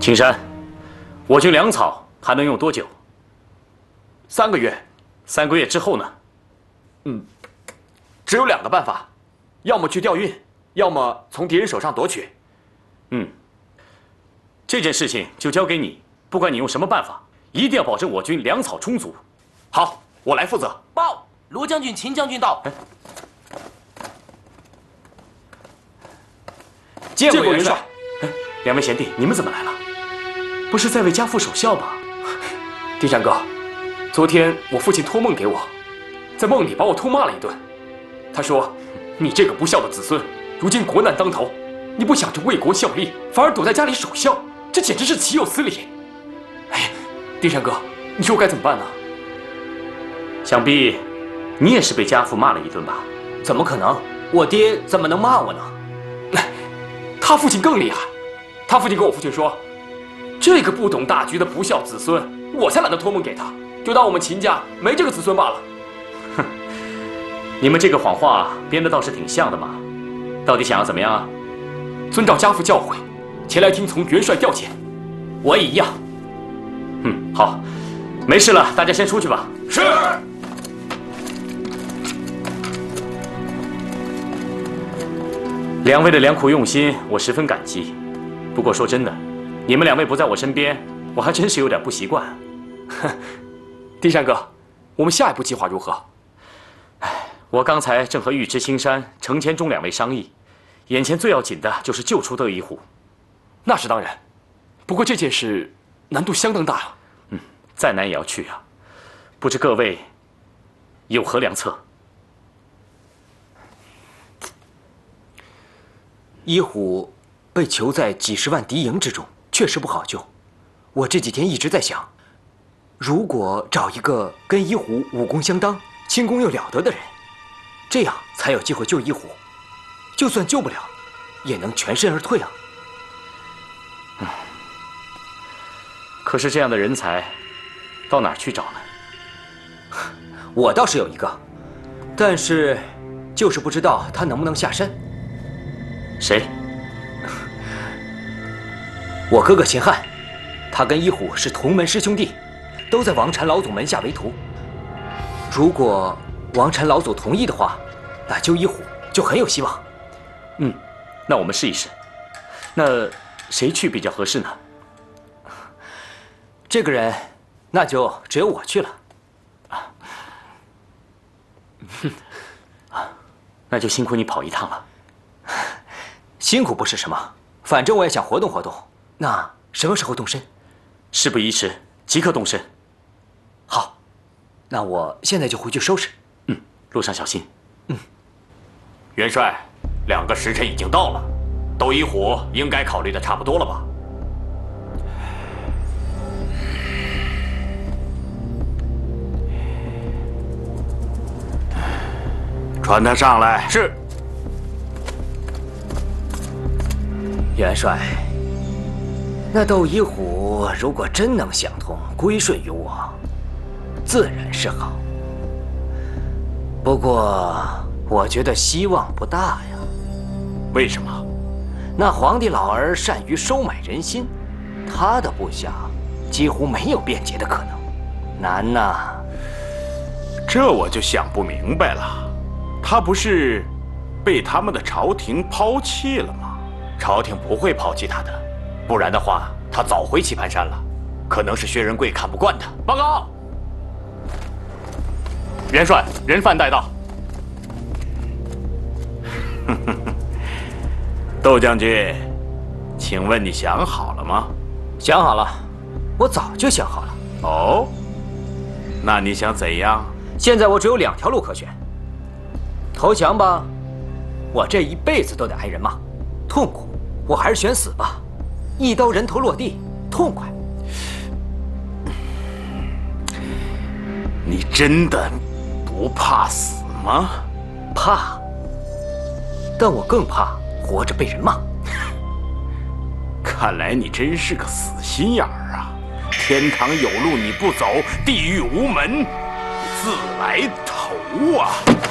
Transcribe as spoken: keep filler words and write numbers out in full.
青山，我军粮草还能用多久？ 三个月。 三个月之后呢？ 嗯，只有两个办法，要么去调运，要么从敌人手上夺取。 嗯，这件事情就交给你，不管你用什么办法，一定要保证我军粮草充足。 好，我来负责。 报，罗将军、秦将军到。 见过元帅。 哎，两位贤弟，你们怎么来了？不是在为家父守孝吗？ 丁山哥，昨天我父亲托梦给我，在梦里把我痛骂了一顿。他说：“你这个不孝的子孙，如今国难当头，你不想着为国效力，反而躲在家里守孝，这简直是岂有此理！”哎，丁山哥，你说我该怎么办呢？ 想必你也是被家父骂了一顿吧？ 怎么可能？我爹怎么能骂我呢？ 他父亲更厉害，他父亲跟我父亲说，这个不懂大局的不孝子孙，我才懒得托梦给他，就当我们秦家没这个子孙罢了。 哼，你们这个谎话编的倒是挺像的嘛，到底想要怎么样啊？ 遵照家父教诲，前来听从元帅调遣。 我也一样。 嗯，好，没事了，大家先出去吧。 是。 两位的良苦用心，我十分感激。不过说真的，你们两位不在我身边，我还真是有点不习惯。 哼，丁山哥，我们下一步计划如何？ 哎，我刚才正和尉迟青山、程千忠两位商议，眼前最要紧的就是救出窦一虎。 那是当然，不过这件事难度相当大啊。 嗯，再难也要去啊。不知各位有何良策？ 一虎被囚在几十万敌营之中，确实不好救。我这几天一直在想，如果找一个跟一虎武功相当、轻功又了得的人，这样才有机会救一虎。就算救不了，也能全身而退啊。 嗯，可是这样的人才，到哪儿去找呢？ 我倒是有一个，但是就是不知道他能不能下山。 谁？ 我哥哥秦汉，他跟一虎是同门师兄弟，都在王禅老祖门下为徒。如果王禅老祖同意的话，那救一虎就很有希望。 嗯，那我们试一试。那谁去比较合适呢？ 这个人，那就只有我去了。 啊，啊，那就辛苦你跑一趟了。 辛苦不是什么，反正我也想活动活动。那什么时候动身？ 事不宜迟，即刻动身。 好，那我现在就回去收拾。 嗯，路上小心。 嗯。 元帅，两个时辰已经到了，窦一虎应该考虑的差不多了吧？ 传他上来。 是。 元帅，那窦一虎如果真能想通归顺于我，自然是好。不过，我觉得希望不大呀。 为什么？ 那皇帝老儿善于收买人心，他的部下几乎没有便捷的可能，难呐。 这我就想不明白了，他不是被他们的朝廷抛弃了吗？ 朝廷不会抛弃他的，不然的话，他早回棋盘山了。可能是薛仁贵看不惯他。报告，元帅，人犯带到。 窦将军，请问你想好了吗？ 想好了，我早就想好了。 哦，那你想怎样？ 现在我只有两条路可选：投降吧，我这一辈子都得挨人骂，痛苦；我还是选死吧，一刀人头落地，痛快。 你真的不怕死吗？ 怕，但我更怕活着被人骂。 看来你真是个死心眼儿啊！天堂有路你不走，地狱无门你自来投啊！